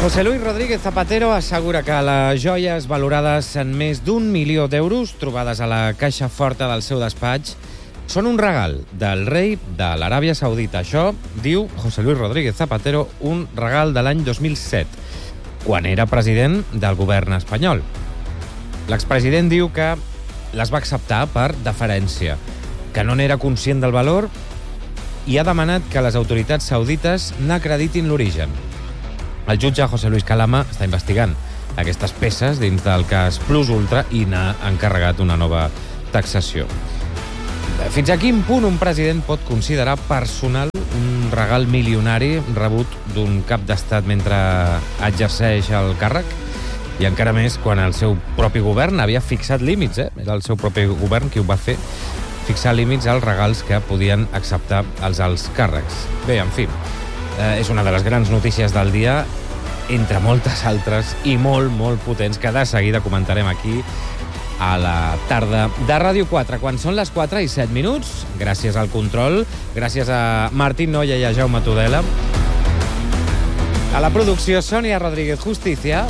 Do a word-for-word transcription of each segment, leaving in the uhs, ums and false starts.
José Luis Rodríguez Zapatero assegura que les joies valorades en més d'un milió d'euros trobades a la caixa forta del seu despatx són un regal del rei de l'Aràbia Saudita. Això, diu José Luis Rodríguez Zapatero, un regal de l'any dos mil set, quan era president del govern espanyol. L'expresident diu que les va acceptar per deferència, que no n'era conscient del valor i ha demanat que les autoritats saudites n'acreditin l'origen. El jutge José Luis Calama està investigant aquestes peces dins del cas Plus Ultra i n'ha encarregat una nova taxació. Fins a quin punt un president pot considerar personal un regal milionari rebut d'un cap d'estat mentre exerceix el càrrec? I encara més quan el seu propi govern havia fixat límits, eh? Era el seu propi govern qui ho va fer, fixar límits als regals que podien acceptar els alts càrrecs. Bé, en fi, eh, és una de les grans notícies del dia, entre moltes altres i molt, molt potents, que de seguida comentarem aquí a la tarda de Ràdio quatre, quan són les quatre i set minuts, gràcies al control, gràcies a Martín Noya i a Jaume Tudela. A la producció, Sònia Rodríguez Justicia.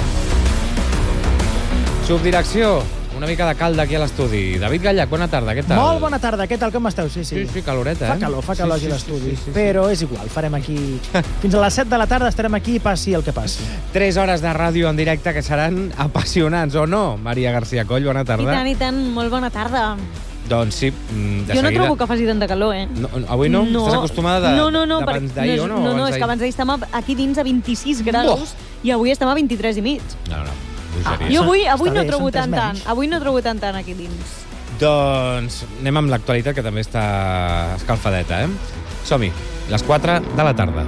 Subdirecció, una mica de calda aquí a l'estudi. David Gallac, bona tarda, què tal? Molt bona tarda, què tal, com esteu? Sí, sí, sí, sí caloreta, fa eh? calor, fa calor sí, aquí a sí, l'estudi, sí, sí, sí, però és igual, farem aquí... Fins a les set de la tarda estarem aquí, passi el que passi. Tres hores de ràdio en directe que seran apassionants, o no? Maria García Coll, bona tarda. I tant, i tant, molt bona tarda. Doncs sí, de jo no seguida... trobo que faci tanta calor, eh? No, avui no? no? Estàs acostumada de, no, no, no, d'abans d'ahir no, o no? No, no, és que abans d'ahir estàvem aquí dins a vint-i-sis graus oh. i avui estem a vint-i-tres i mig. No, no. Ah, jo avui, avui Està no bé, trobo són tres tant tant. menys. Avui no trobo tant tant aquí dins. Doncs anem amb l'actualitat, que també està escalfadeta, eh? Som-hi, les quatre de la tarda.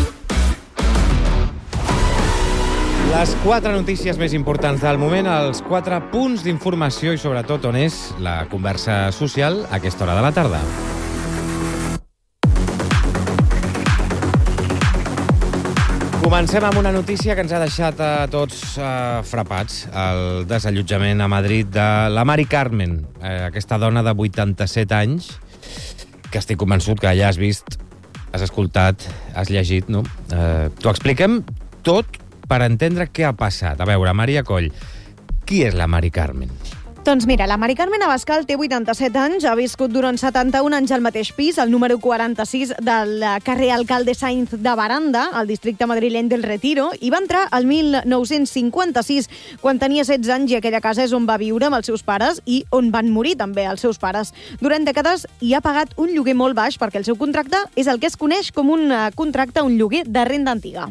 Les quatre notícies més importants del moment, els quatre punts d'informació i sobretot on és la conversa social a aquesta hora de la tarda. Comencem amb una notícia que ens ha deixat a tots eh, frapats. El desallotjament a Madrid de la Mari Carmen, eh, aquesta dona de vuitanta-set anys, que estic convençut que ja has vist, has escoltat, has llegit, no? Eh, T'ho expliquem tot per entendre què ha passat. A veure, Maria Coll, qui és la Mari Carmen? Doncs mira, la Mari Carmen Abascal té vuitanta-set anys, ha viscut durant setanta-un anys al mateix pis, al número quaranta-sis del carrer Alcalde Sainz de Baranda, al districte madrileny del Retiro, i va entrar al mil nou-cents cinquanta-sis, quan tenia setze anys, i aquella casa és on va viure amb els seus pares i on van morir també els seus pares. Durant dècades hi ha pagat un lloguer molt baix perquè el seu contracte és el que es coneix com un contracte, un lloguer de renda antiga.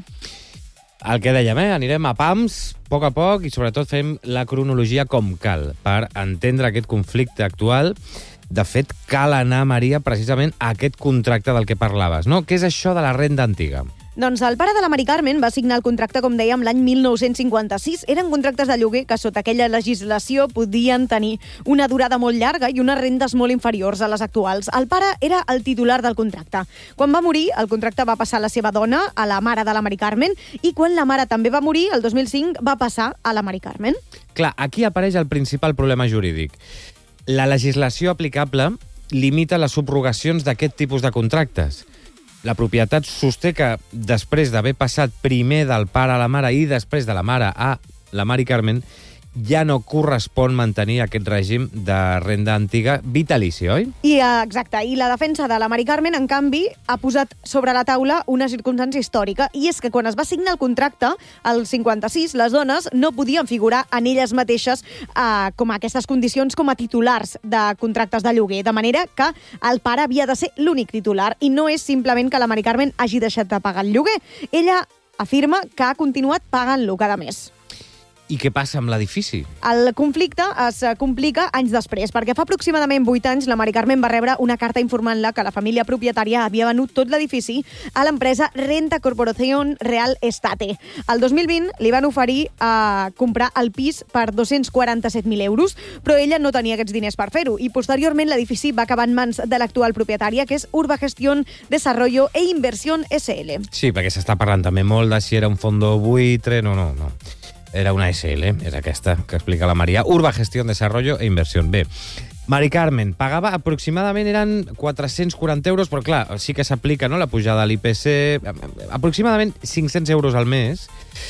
El que dèiem, eh? Anirem a pams, a poc a poc, i sobretot fem la cronologia com cal, per entendre aquest conflicte actual. De fet, cal anar, Maria, precisament a aquest contracte del que parlaves, no? Què és això de la renda antiga? Doncs el pare de la Mari Carmen va signar el contracte, com dèiem, l'any mil nou-cents cinquanta-sis. Eren contractes de lloguer que, sota aquella legislació, podien tenir una durada molt llarga i unes rendes molt inferiors a les actuals. El pare era el titular del contracte. Quan va morir, el contracte va passar a la seva dona, a la mare de la Mari Carmen, i quan la mare també va morir, el dos mil cinc, va passar a la Mari Carmen. Clar, aquí apareix el principal problema jurídic. La legislació aplicable limita les subrogacions d'aquest tipus de contractes. La propietat sosté que, després d'haver passat primer del pare a la mare i després de la mare a la Mari Carmen, ja no correspon mantenir aquest règim de renda antiga vitalici, oi? I, exacte, i la defensa de la Mari Carmen, en canvi, ha posat sobre la taula una circumstància històrica, i és que quan es va signar el contracte, al cinquanta-sis, les dones no podien figurar en elles mateixes eh, com a aquestes condicions com a titulars de contractes de lloguer, de manera que el pare havia de ser l'únic titular, i no és simplement que la Mari Carmen hagi deixat de pagar el lloguer. Ella afirma que ha continuat pagant-lo cada mes. I què passa amb l'edifici? El conflicte es complica anys després, perquè fa aproximadament vuit anys la Mari Carmen va rebre una carta informant-la que la família propietària havia venut tot l'edifici a l'empresa Renta Corporación Real Estate. El dos mil vint li van oferir a comprar el pis per dos-cents quaranta-set mil euros, però ella no tenia aquests diners per fer-ho, i posteriorment l'edifici va acabar en mans de l'actual propietària, que és Urba Gestión, Desarrollo e Inversión S L. Sí, perquè s'està parlant també molt de si era un fondo buitre. No, no, no. Era una S L, és aquesta que explica la Maria. Urba Gestión, Desarrollo e Inversión. Bé, Mari Carmen pagava aproximadament, eren quatre-cents quaranta euros, però clar, sí que s'aplica, no?, la pujada de l'I P C, aproximadament cinc-cents euros al mes,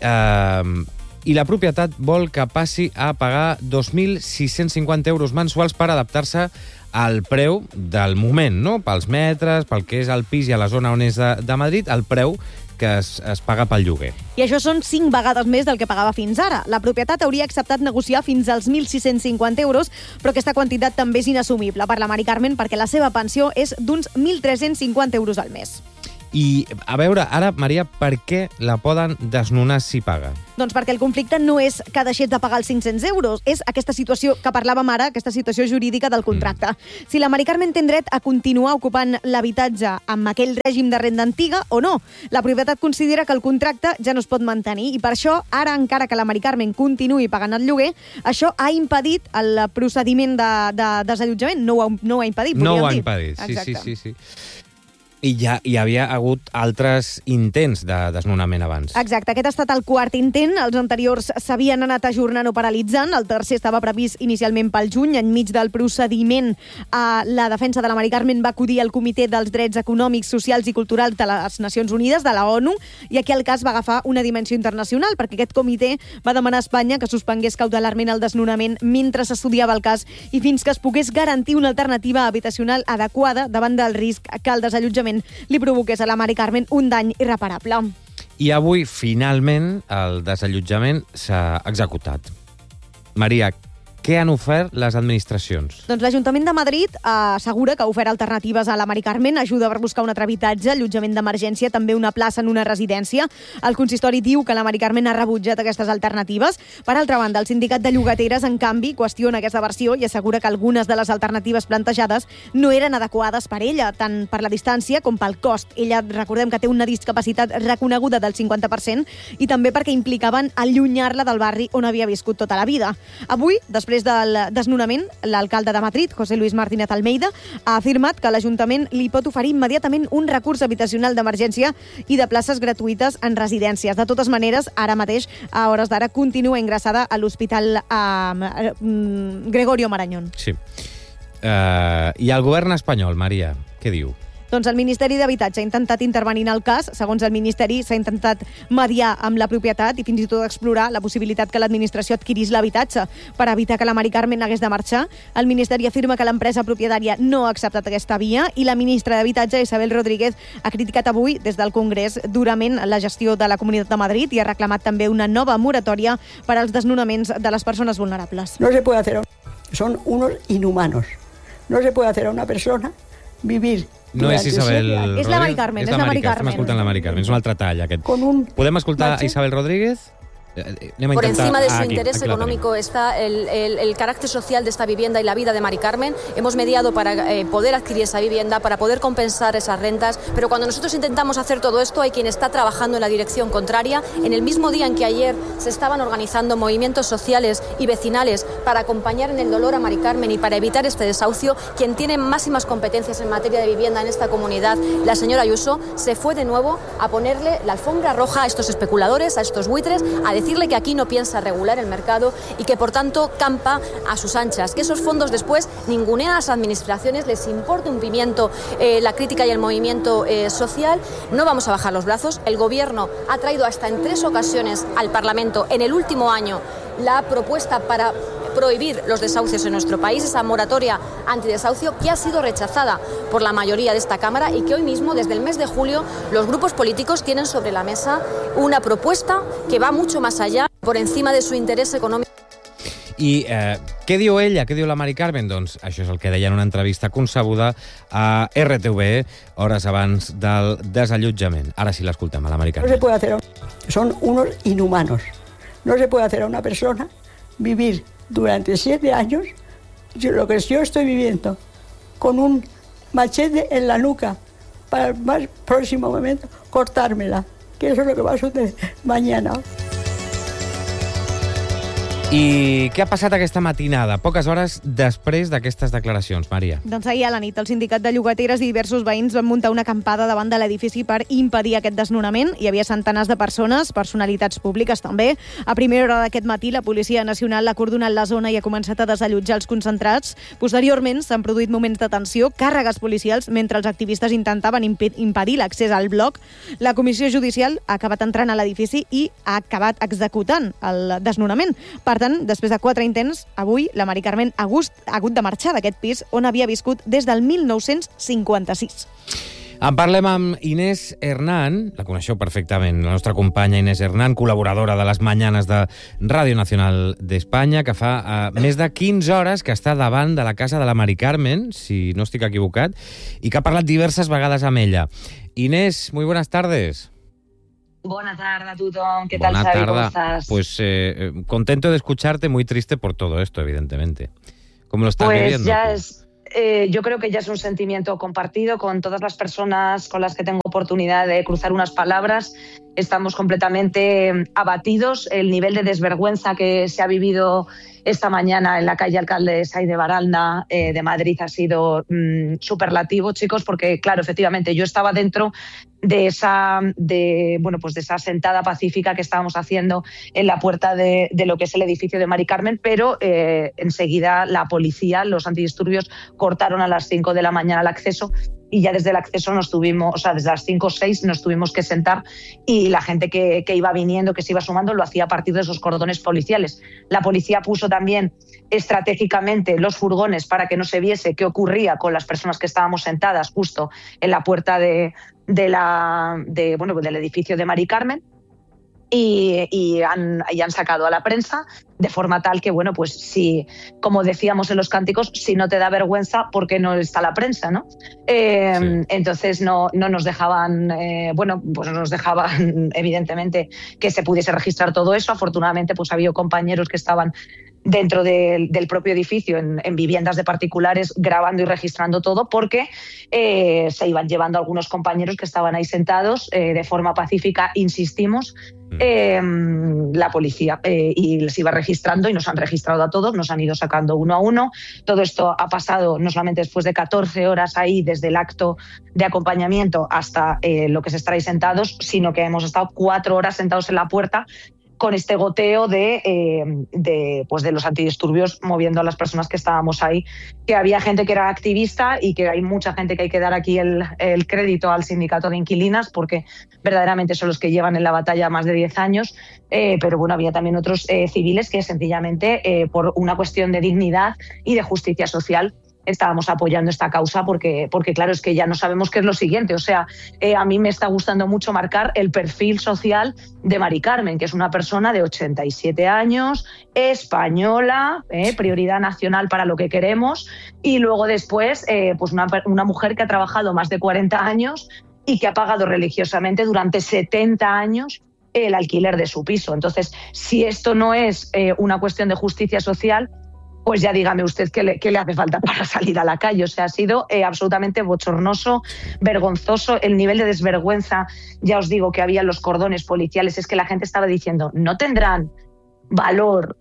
eh, i la propietat vol que passi a pagar dos mil sis-cents cinquanta euros mensuals per adaptar-se al preu del moment, no? Pels metres, pel que és el pis i a la zona on és de, de Madrid, el preu que es, es paga pel lloguer. I això són cinc vegades més del que pagava fins ara. La propietat hauria acceptat negociar fins als mil sis-cents cinquanta euros, però aquesta quantitat també és inassumible per la Mari Carmen perquè la seva pensió és d'uns mil tres-cents cinquanta euros al mes. I, a veure, ara, Maria, per què la poden desnonar si paga? Doncs perquè el conflicte no és que deixés de pagar els cinc-cents euros, és aquesta situació que parlàvem ara, aquesta situació jurídica del contracte. Mm. Si la Mari Carmen té dret a continuar ocupant l'habitatge amb aquell règim de renda antiga o no. La propietat considera que el contracte ja no es pot mantenir i per això, ara encara que la Mari Carmen continuï pagant el lloguer, això ha impedit el procediment de, de desallotjament. No ho ha, no ho ha impedit, No ho ha dir. impedit, sí, Exacte. sí, sí, sí. I ja hi havia hagut altres intents de desnonament abans. Exacte, aquest ha estat el quart intent. Els anteriors s'havien anat ajornant o paralitzant. El tercer estava previst inicialment pel juny. Enmig del procediment, a la defensa de la Mari Carmen va acudir al Comitè dels Drets Econòmics, Socials i Culturals de les Nacions Unides, de la ONU, i aquí el cas va agafar una dimensió internacional, perquè aquest comitè va demanar a Espanya que suspengués cautelarment el desnonament mentre s'estudiava el cas i fins que es pogués garantir una alternativa habitacional adequada davant del risc que el desallotjament li provoqués a la Mari Carmen un dany irreparable. I avui, finalment, el desallotjament s'ha executat. Maria, què han ofert les administracions? Doncs l'Ajuntament de Madrid eh, assegura que ha ofert alternatives a la Mari Carmen, ajuda per buscar un altre habitatge, allotjament d'emergència, també una plaça en una residència. El consistori diu que la Mari Carmen ha rebutjat aquestes alternatives. Per altra banda, el sindicat de llogateres, en canvi, qüestiona aquesta versió i assegura que algunes de les alternatives plantejades no eren adequades per ella, tant per la distància com pel cost. Ella, recordem que té una discapacitat reconeguda del cinquanta per cent i també perquè implicaven allunyar-la del barri on havia viscut tota la vida. Avui, després Després del desnonament, l'alcalde de Madrid, José Luis Martínez Almeida, ha afirmat que l'Ajuntament li pot oferir immediatament un recurs habitacional d'emergència i de places gratuïtes en residències. De totes maneres, ara mateix, a hores d'ara, continua ingressada a l'Hospital eh, Gregorio Marañón. Sí. Uh, I el govern espanyol, Maria, què diu? Doncs el Ministeri d'Habitatge ha intentat intervenir en el cas. Segons el Ministeri, s'ha intentat mediar amb la propietat i fins i tot explorar la possibilitat que l'administració adquirís l'habitatge per evitar que la Mari Carmen hagués de marxar. El Ministeri afirma que l'empresa propietària no ha acceptat aquesta via i la ministra d'Habitatge, Isabel Rodríguez, ha criticat avui des del Congrés durament la gestió de la Comunitat de Madrid i ha reclamat també una nova moratòria per als desnonaments de les persones vulnerables. No se puede hacer, son unos inhumanos. No se puede hacer a una persona vivir. No és Isabel Rodríguez. És la Mari Carmen, és la Mari Carmen. Estem escoltant la Mari Carmen, és un altre tall, aquest. Un... Podem escoltar a Isabel Rodríguez? Anem a Por encima de su aquí, interés aquí económico está el, el, el carácter social de esta vivienda y la vida de Mari Carmen. Hemos mediado para eh, poder adquirir esa vivienda, para poder compensar esas rentas, pero cuando nosotros intentamos hacer todo esto hay quien está trabajando en la dirección contraria. En el mismo día en que ayer se estaban organizando movimientos sociales y vecinales para acompañar en el dolor a Mari Carmen y para evitar este desahucio, quien tiene máximas competencias en materia de vivienda en esta comunidad, la señora Ayuso, se fue de nuevo a ponerle la alfombra roja a estos especuladores, a estos buitres, a decirle que aquí no piensa regular el mercado y que por tanto campa a sus anchas, que esos fondos después ningunean a las administraciones, les importa un pimiento eh, la crítica y el movimiento eh, social. No vamos a bajar los brazos. El Gobierno ha traído hasta en tres ocasiones al Parlamento en el último año la propuesta para prohibir los desahucios en nuestro país, esa moratoria antidesahucio que ha sido rechazada por la mayoría de esta Cámara y que hoy mismo, desde el mes de julio, los grupos políticos tienen sobre la mesa una propuesta que va mucho más allá, por encima de su interés econòmic. I eh, què diu ella, què diu la Mari Carmen? Doncs això és el que deia en una entrevista concebuda a R T V hores abans del desallotjament. Ara sí l'escoltem, a la Mari Carmen. No se puede hacer, son unos inhumanos. No se puede hacer a una persona vivir durante siete años lo que yo estoy viviendo, con un machete en la nuca, para el más próximo momento cortármela, que eso es lo que va a suceder mañana. I què ha passat aquesta matinada, poques hores després d'aquestes declaracions, Maria? Doncs ahir a la nit el sindicat de llogateres i diversos veïns van muntar una acampada davant de l'edifici per impedir aquest desnonament. Hi havia centenars de persones, personalitats públiques també. A primera hora d'aquest matí la Policia Nacional ha acordonat la zona i ha començat a desallotjar els concentrats. Posteriorment s'han produït moments de tensió, càrregues policials, mentre els activistes intentaven imp- impedir l'accés al bloc. La comissió judicial ha acabat entrant a l'edifici i ha acabat executant el desnonament. Per tant, després de quatre intents, avui la Mari Carmen ha hagut de marxar d'aquest pis on havia viscut des del mil nou-cents cinquanta-sis. En parlem amb Inés Hernán, la coneixeu perfectament, la nostra companya Inés Hernán, col·laboradora de les Mañanes de Ràdio Nacional d'Espanya, que fa uh, més de quinze hores que està davant de la casa de la Mari Carmen, si no estic equivocat, i que ha parlat diverses vegades amb ella. Inés, muy buenas tardes. Buenas tardes a tothom. ¿Qué tal, Buena Xavi? tarda. ¿Cómo estás? Pues eh, contento de escucharte, muy triste por todo esto, evidentemente. ¿Cómo lo estás pues viviendo? ya tú? es, eh, yo creo que ya es un sentimiento compartido con todas las personas con las que tengo oportunidad de cruzar unas palabras. Estamos completamente abatidos. El nivel de desvergüenza que se ha vivido esta mañana en la calle Alcalde de Sá y de Baralda eh, de Madrid ha sido mmm, superlativo, chicos, porque, claro, efectivamente, yo estaba dentro de esa, de, bueno, pues de esa sentada pacífica que estábamos haciendo en la puerta de, de lo que es el edificio de Mari Carmen, pero eh, enseguida la policía, los antidisturbios, cortaron a las cinco de la mañana el acceso. Y ya desde el acceso nos tuvimos, o sea, desde las cinco o seis nos tuvimos que sentar y la gente que, que iba viniendo, que se iba sumando, lo hacía a partir de esos cordones policiales. La policía puso también estratégicamente los furgones para que no se viese qué ocurría con las personas que estábamos sentadas justo en la puerta de, de la, de, bueno, del edificio de Mari Carmen. Y, y, han, y han sacado a la prensa de forma tal que, bueno, pues si, como decíamos en los cánticos, si no te da vergüenza, ¿por qué no está la prensa, no? Eh, sí. Entonces no, no nos dejaban, eh, bueno, pues no nos dejaban evidentemente que se pudiese registrar todo eso. Afortunadamente, pues había compañeros que estaban dentro de, del propio edificio, en, en viviendas de particulares, grabando y registrando todo, porque eh, se iban llevando algunos compañeros que estaban ahí sentados eh, de forma pacífica, insistimos, eh, la policía, eh, y les iba registrando y nos han registrado a todos, nos han ido sacando uno a uno. Todo esto ha pasado no solamente después de catorce horas ahí, desde el acto de acompañamiento hasta eh, lo que es estar ahí sentados, sino que hemos estado cuatro horas sentados en la puerta con este goteo de, eh, de, pues de los antidisturbios moviendo a las personas que estábamos ahí, que había gente que era activista y que hay mucha gente que hay que dar aquí el, el crédito al sindicato de inquilinas, porque verdaderamente son los que llevan en la batalla más de diez años, eh, pero bueno, había también otros eh, civiles que sencillamente eh, por una cuestión de dignidad y de justicia social estábamos apoyando esta causa porque, porque claro, es que ya no sabemos qué es lo siguiente. O sea, eh, a mí me está gustando mucho marcar el perfil social de Mari Carmen, que es una persona de ochenta y siete años, española, eh, prioridad nacional para lo que queremos, y luego después eh, pues una, una mujer que ha trabajado más de cuarenta años y que ha pagado religiosamente durante setenta años el alquiler de su piso. Entonces, si esto no es eh, una cuestión de justicia social, pues ya dígame usted qué le, qué le hace falta para salir a la calle. O sea, ha sido eh, absolutamente bochornoso, vergonzoso. El nivel de desvergüenza, ya os digo, que había en los cordones policiales, es que la gente estaba diciendo, no tendrán valor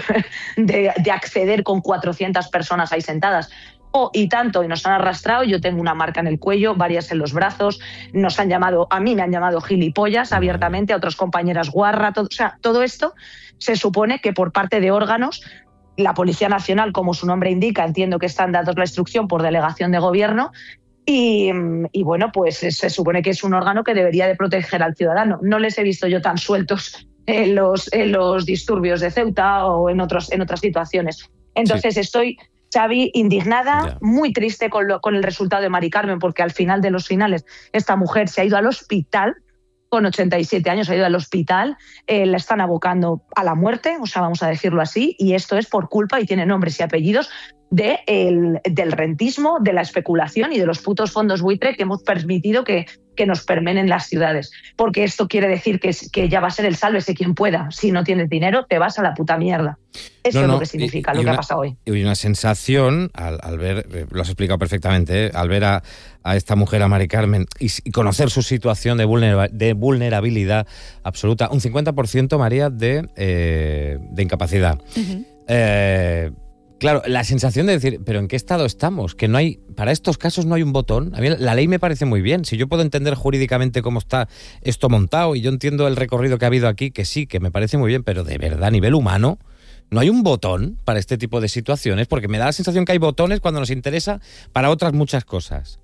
de, de acceder con cuatrocientas personas ahí sentadas. Oh, y tanto, y nos han arrastrado. Yo tengo una marca en el cuello, varias en los brazos. Nos han llamado, a mí me han llamado gilipollas abiertamente, a otras compañeras guarra. Todo, o sea, todo esto se supone que por parte de órganos, la Policía Nacional, como su nombre indica, entiendo que están dados la instrucción por delegación de gobierno y, y bueno, pues se supone que es un órgano que debería de proteger al ciudadano. No les he visto yo tan sueltos en los, en los disturbios de Ceuta o en, otros, en otras situaciones. Entonces sí. Estoy, Xavi, indignada, yeah. muy triste con, lo, con el resultado de Mari Carmen, porque al final de los finales esta mujer se ha ido al hospital. Con ochenta y siete años ha ido al hospital, eh, la están abocando a la muerte, o sea, vamos a decirlo así, y esto es por culpa, y tiene nombres y apellidos, de el, del rentismo, de la especulación y de los putos fondos buitre que hemos permitido que, que nos permeen en las ciudades. Porque esto quiere decir que, que ya va a ser el sálvese quien pueda. Si no tienes dinero, te vas a la puta mierda. Eso no, no, es lo que significa y, y lo una, que ha pasado hoy. Y una sensación, al, al ver, lo has explicado perfectamente, ¿eh? Al ver a, a esta mujer, a Mari Carmen, y, y conocer su situación de, vulnera, de vulnerabilidad absoluta. Un cincuenta por ciento, María, de, eh, de incapacidad. Uh-huh. Eh... Claro, la sensación de decir, ¿pero en qué estado estamos? Que no hay, para estos casos no hay un botón. A mí la ley me parece muy bien. Si yo puedo entender jurídicamente cómo está esto montado y yo entiendo el recorrido que ha habido aquí, que sí, que me parece muy bien, pero de verdad, a nivel humano, no hay un botón para este tipo de situaciones, porque me da la sensación que hay botones cuando nos interesa para otras muchas cosas.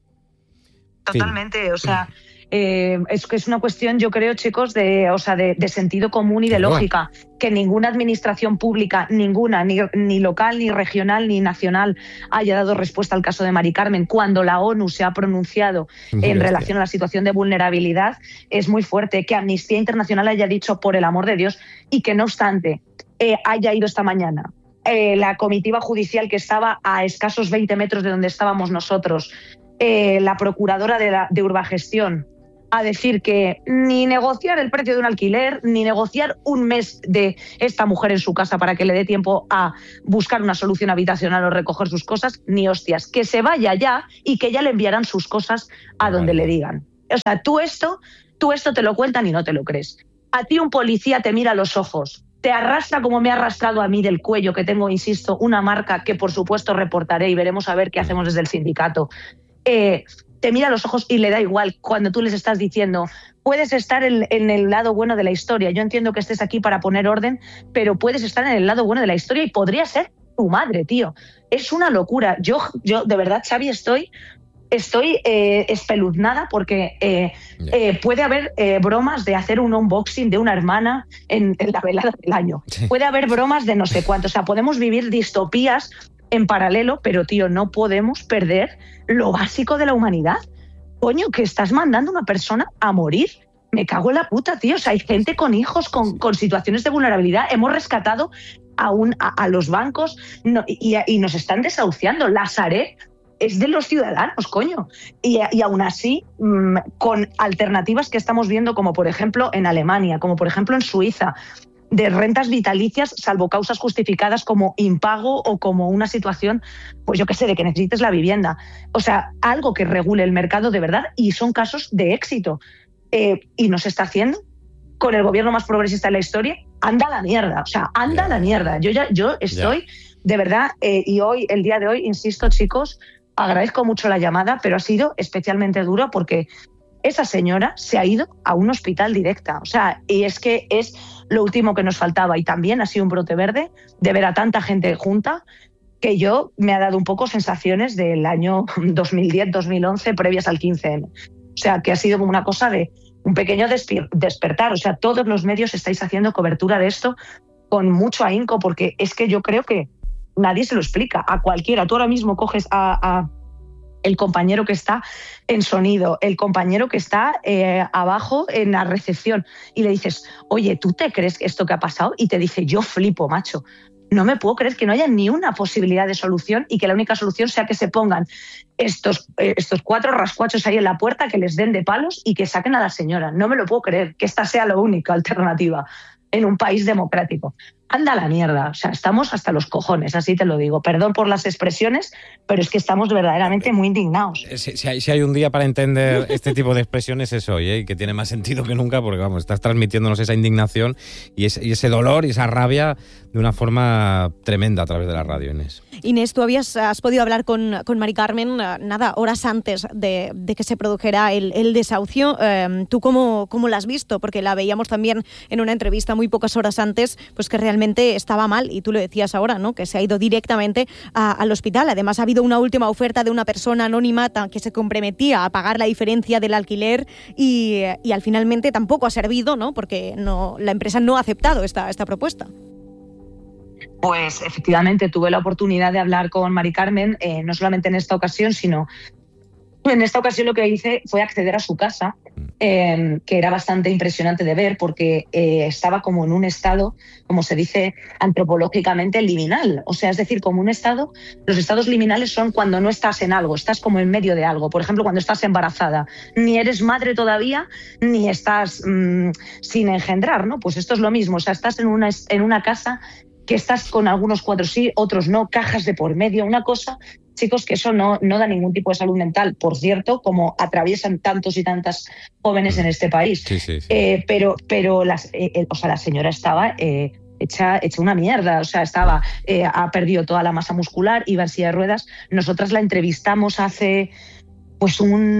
Totalmente, fin. o sea... Eh, es que es una cuestión, yo creo, chicos, de, o sea, de, de sentido común y de claro. lógica, que ninguna administración pública, ninguna, ni, ni local, ni regional, ni nacional, haya dado respuesta al caso de Mari Carmen. Cuando la ONU se ha pronunciado muy en bestia. relación a la situación de vulnerabilidad, es muy fuerte. Que Amnistía Internacional haya dicho, por el amor de Dios, y que no obstante eh, haya ido esta mañana eh, la comitiva judicial que estaba a escasos veinte metros de donde estábamos nosotros, eh, la procuradora de, la, de Urbagestión, a decir que ni negociar el precio de un alquiler, ni negociar un mes de esta mujer en su casa para que le dé tiempo a buscar una solución habitacional o recoger sus cosas, ni hostias, que se vaya ya y que ya le enviarán sus cosas a donde le digan. O sea, tú esto, tú esto te lo cuentan y no te lo crees. A ti un policía te mira a los ojos, te arrastra como me ha arrastrado a mí del cuello, que tengo, insisto, una marca que por supuesto reportaré y veremos a ver qué hacemos desde el sindicato. Eh... te mira a los ojos y le da igual cuando tú les estás diciendo, puedes estar en, en el lado bueno de la historia. Yo entiendo que estés aquí para poner orden, pero puedes estar en el lado bueno de la historia y podría ser tu madre, tío. Es una locura. Yo, yo de verdad, Xavi, estoy, estoy eh, espeluznada porque eh, yeah. eh, puede haber eh, bromas de hacer un unboxing de una hermana en, en la velada del año. Sí. Puede haber bromas de no sé cuánto. O sea, podemos vivir distopías en paralelo, pero, tío, no podemos perder lo básico de la humanidad. Coño, que estás mandando a una persona a morir. Me cago en la puta, tío. O sea, hay gente con hijos, con, con situaciones de vulnerabilidad. Hemos rescatado a, un, a, a los bancos no, y, y nos están desahuciando. La Sareb es de los ciudadanos, coño. Y, y aún así, mmm, con alternativas que estamos viendo, como por ejemplo en Alemania, como por ejemplo en Suiza, de rentas vitalicias, salvo causas justificadas como impago o como una situación, pues yo qué sé, de que necesites la vivienda. O sea, algo que regule el mercado de verdad, y son casos de éxito. Eh, y no se está haciendo con el gobierno más progresista de la historia. Anda a la mierda, o sea, anda a la mierda. Yo ya yo estoy, yeah. de verdad, eh, y hoy, el día de hoy, insisto, chicos, agradezco mucho la llamada, pero ha sido especialmente duro porque esa señora se ha ido a un hospital directa. O sea, y es que es lo último que nos faltaba. Y también ha sido un brote verde de ver a tanta gente junta que yo me ha dado un poco sensaciones del año dos mil diez dos mil once previas al quince eme. O sea, que ha sido como una cosa de un pequeño despi- despertar. O sea, todos los medios estáis haciendo cobertura de esto con mucho ahínco, porque es que yo creo que nadie se lo explica a cualquiera. Tú ahora mismo coges a... a el compañero que está en sonido, el compañero que está eh, abajo en la recepción, y le dices, oye, ¿tú te crees esto que ha pasado? Y te dice, yo flipo, macho. No me puedo creer que no haya ni una posibilidad de solución y que la única solución sea que se pongan estos, eh, estos cuatro rascuachos ahí en la puerta, que les den de palos y que saquen a la señora. No me lo puedo creer, que esta sea la única alternativa en un país democrático. Anda a la mierda, o sea, estamos hasta los cojones, así te lo digo. Perdón por las expresiones, pero es que estamos verdaderamente muy indignados. Si, si, hay, si hay un día para entender este tipo de expresiones es hoy, ¿eh? Y que tiene más sentido que nunca, porque vamos, estás transmitiéndonos esa indignación y ese, y ese dolor y esa rabia de una forma tremenda a través de la radio, Inés. Inés, tú habías has podido hablar con, con Mari Carmen, nada, horas antes de, de que se produjera el, el desahucio. Eh, ¿Tú cómo, cómo la has visto? Porque la veíamos también en una entrevista muy pocas horas antes, pues que realmente estaba mal, y tú lo decías ahora, ¿no? Que se ha ido directamente a, al hospital. Además, ha habido una última oferta de una persona anónima que se comprometía a pagar la diferencia del alquiler y, y al finalmente tampoco ha servido, ¿no? Porque no, la empresa no ha aceptado esta, esta propuesta. Pues efectivamente tuve la oportunidad de hablar con Mari Carmen, eh, no solamente en esta ocasión, sino En esta ocasión lo que hice fue acceder a su casa, eh, que era bastante impresionante de ver porque eh, estaba como en un estado, como se dice antropológicamente, liminal. O sea, es decir, como un estado, los estados liminales son cuando no estás en algo, estás como en medio de algo. Por ejemplo, cuando estás embarazada, ni eres madre todavía, ni estás mmm, sin engendrar, ¿no? Pues esto es lo mismo, o sea, estás en una, en una casa que estás con algunos cuadros sí, otros no, cajas de por medio, una cosa... Chicos, que eso no, no da ningún tipo de salud mental, por cierto, como atraviesan tantos y tantas jóvenes en este país. Sí, sí, sí. Eh, pero pero las, eh, o sea, la señora estaba eh, hecha, hecha una mierda, o sea, estaba, eh, ha perdido toda la masa muscular, iba en silla de ruedas. Nosotras la entrevistamos hace pues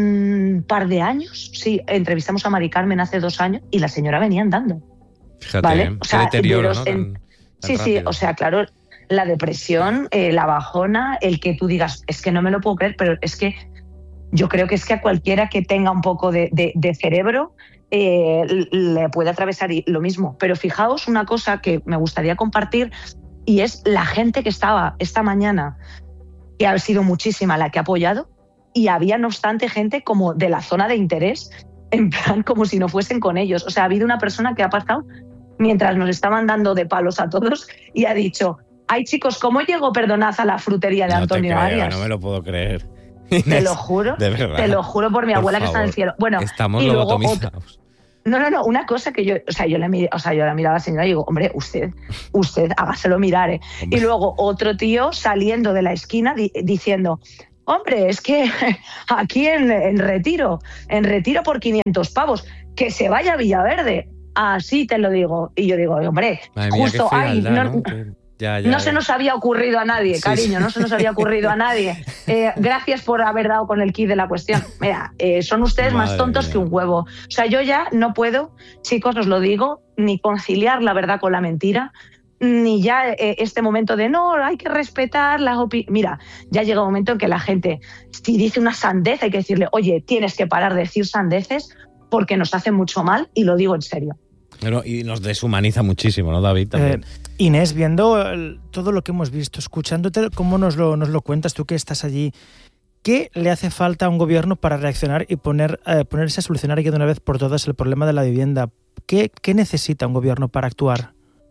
un par de años, sí, entrevistamos a Mari Carmen hace dos años y la señora venía andando. Fíjate, ¿vale? ¿eh? O sea, Qué deterioro, los, ¿no? Tan, en, tan sí, rápido. sí, o sea, claro... La depresión, eh, la bajona, el que tú digas, es que no me lo puedo creer, pero es que yo creo que es que a cualquiera que tenga un poco de, de, de cerebro eh, le puede atravesar lo mismo. Pero fijaos una cosa que me gustaría compartir y es la gente que estaba esta mañana, que ha sido muchísima la que ha apoyado, y había no obstante gente como de la zona de interés, en plan como si no fuesen con ellos. O sea, ha habido una persona que ha pasado mientras nos estaban dando de palos a todos y ha dicho... Ay, chicos, ¿cómo llego, perdonad, a la frutería de no Antonio te creo, Arias? No me lo puedo creer. Te lo juro, de verdad. te lo juro por mi por abuela favor. que está en el cielo. Bueno, estamos y luego lobotomizados. otro, no, no, no, una cosa que yo, o sea, yo le miré, o sea, yo la miraba a la señora y digo, hombre, usted, usted, hágaselo mirar, ¿eh? Hombre. Y luego otro tío saliendo de la esquina di- diciendo, hombre, es que aquí en, en Retiro, en Retiro por quinientos pavos, que se vaya a Villaverde. Así te lo digo. Y yo digo, hombre, Madre mía, justo qué ahí, frialdad, no, ¿no? Que ya, ya, no se nos había ocurrido a nadie, Sí, cariño, sí. no se nos había ocurrido a nadie. Eh, gracias por haber dado con el kit de la cuestión. Mira, eh, son ustedes Madre más tontos mía. que un huevo. O sea, yo ya no puedo, chicos, os lo digo, ni conciliar la verdad con la mentira, ni ya eh, este momento de no, hay que respetar las opiniones. Mira, ya llega un momento en que la gente, si dice una sandez, hay que decirle, oye, tienes que parar de decir sandeces porque nos hace mucho mal, y lo digo en serio. Pero, y nos deshumaniza muchísimo, ¿no, David? También. Eh, Inés, viendo el, todo lo que hemos visto, escuchándote, ¿cómo nos lo, nos lo cuentas tú que estás allí? ¿Qué le hace falta a un gobierno para reaccionar y poner, eh, ponerse a solucionar ya de una vez por todas el problema de la vivienda? ¿Qué, qué necesita un gobierno para actuar?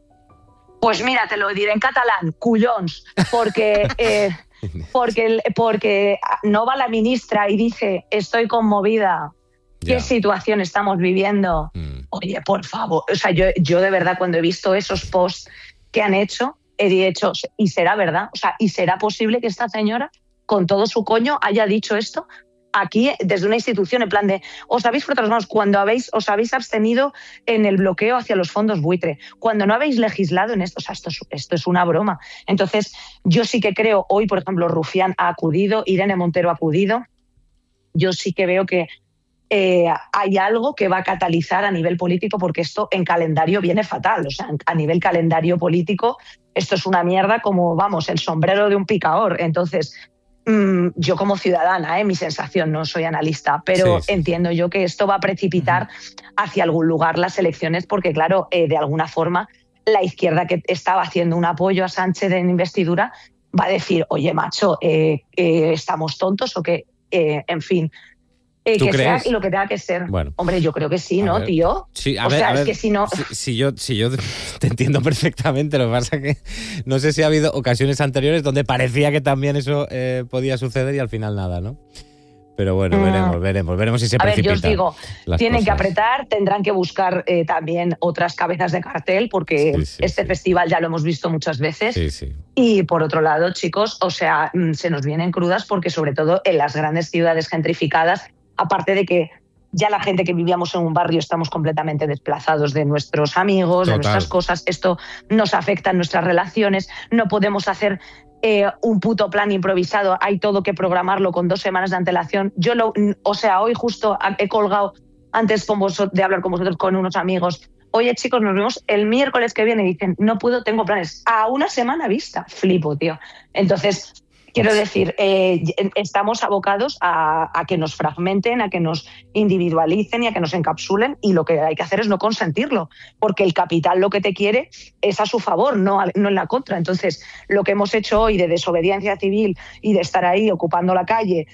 Pues mira, te lo diré en catalán, cullons, porque, eh, porque, porque no va la ministra y dice, estoy conmovida, ¿qué Ya. situación estamos viviendo? Mm. Oye, por favor, o sea, yo, yo de verdad cuando he visto esos posts que han hecho, he dicho, ¿y será verdad? O sea, ¿y será posible que esta señora, con todo su coño, haya dicho esto aquí desde una institución en plan de os habéis frotado las manos cuando habéis, os habéis abstenido en el bloqueo hacia los fondos buitre, cuando no habéis legislado en esto? O sea, esto es, esto es una broma. Entonces, yo sí que creo, hoy, por ejemplo, Rufián ha acudido, Irene Montero ha acudido, yo sí que veo que Eh, hay algo que va a catalizar a nivel político, porque esto en calendario viene fatal. O sea, a nivel calendario político, esto es una mierda como, vamos, el sombrero de un picador. Entonces, mmm, yo como ciudadana, eh, mi sensación, no soy analista, pero Sí, sí. entiendo yo que esto va a precipitar hacia algún lugar las elecciones, porque claro, eh, de alguna forma, la izquierda que estaba haciendo un apoyo a Sánchez en investidura va a decir, oye, macho, eh, eh, ¿estamos tontos o qué? Eh, en fin... Eh, ¿Tú que crees? sea lo que tenga que ser. Bueno. Hombre, yo creo que sí, A ¿no, ver. tío? Sí, a o ver, sea, a es ver, que si no... Si, si yo, si yo te entiendo perfectamente, lo que pasa que no sé si ha habido ocasiones anteriores donde parecía que también eso eh, podía suceder y al final nada, ¿no? Pero bueno, Mm. veremos, veremos, veremos si se A ver, yo precipitan os digo, las tienen que cosas. apretar, tendrán que buscar eh, también otras cabezas de cartel, porque Sí, sí, este sí. festival ya lo hemos visto muchas veces. Sí, sí. Y por otro lado, chicos, o sea, mm, se nos vienen crudas porque sobre todo en las grandes ciudades gentrificadas, aparte de que ya la gente que vivíamos en un barrio estamos completamente desplazados de nuestros amigos, Total. de nuestras cosas, esto nos afecta en nuestras relaciones, no podemos hacer eh, un puto plan improvisado, hay todo que programarlo con dos semanas de antelación. Yo, lo, o sea, hoy justo he colgado, antes con vos, de hablar con vosotros, con unos amigos, oye chicos, nos vemos el miércoles que viene, y dicen, no puedo, tengo planes, a una semana vista, flipo, tío. Entonces... Quiero decir, eh, estamos abocados a, a que nos fragmenten, a que nos individualicen y a que nos encapsulen, y lo que hay que hacer es no consentirlo, porque el capital lo que te quiere es a su favor, no, a, no en la contra. Entonces, lo que hemos hecho hoy de desobediencia civil y de estar ahí ocupando la calle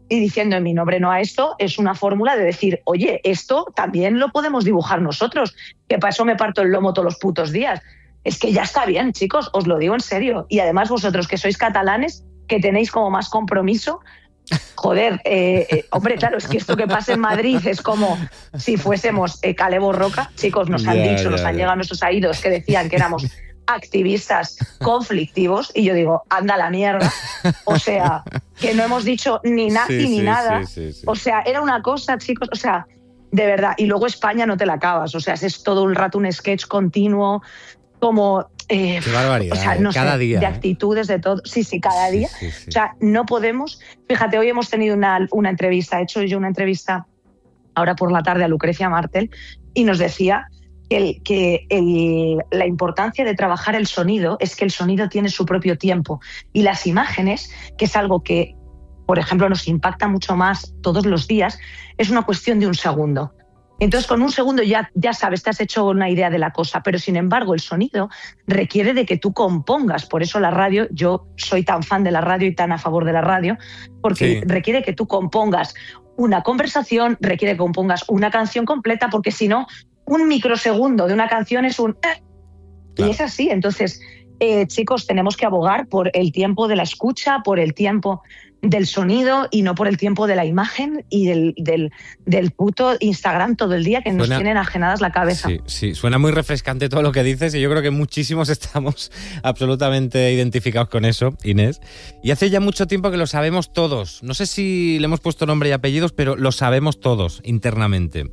y diciendo en mi nombre no a esto, es una fórmula de decir, oye, esto también lo podemos dibujar nosotros, que para eso me parto el lomo todos los putos días. Es que ya está bien, chicos, os lo digo en serio. Y además vosotros que sois catalanes, que tenéis como más compromiso, joder, eh, eh, hombre, claro, es que esto que pasa en Madrid es como si fuésemos eh, Calebo Roca. Chicos, nos han yeah, dicho, yeah, nos han yeah. llegado a nuestros oídos que decían que éramos activistas conflictivos, y yo digo, anda la mierda. O sea, que no hemos dicho ni nazi sí, ni sí, nada. Sí, sí, sí. O sea, era una cosa, chicos, o sea, de verdad. Y luego España no te la acabas, o sea, es todo un rato un sketch continuo, como... Eh, Qué barbaridad, o sea, no cada sé, día. de ¿eh? actitudes, de todo. Sí, sí, cada sí, día. Sí, sí. O sea, no podemos... Fíjate, hoy hemos tenido una, una entrevista, he hecho yo una entrevista ahora por la tarde a Lucrecia Martel, y nos decía que, el, que el, la importancia de trabajar el sonido es que el sonido tiene su propio tiempo, y las imágenes, que es algo que, por ejemplo, nos impacta mucho más todos los días, es una cuestión de un segundo. Entonces, con un segundo ya, ya sabes, te has hecho una idea de la cosa, pero sin embargo el sonido requiere de que tú compongas. Por eso la radio, yo soy tan fan de la radio y tan a favor de la radio, porque sí. requiere que tú compongas una conversación, requiere que compongas una canción completa, porque si no, un microsegundo de una canción es un... Eh, claro. Y es así. Entonces, eh, chicos, tenemos que abogar por el tiempo de la escucha, por el tiempo del sonido, y no por el tiempo de la imagen y del, del, del puto Instagram todo el día, que nos suena, tienen ajenadas la cabeza. Sí, sí, suena muy refrescante todo lo que dices, y yo creo que muchísimos estamos absolutamente identificados con eso, Inés. Y hace ya mucho tiempo que lo sabemos todos. No sé si le hemos puesto nombre y apellidos, pero lo sabemos todos internamente.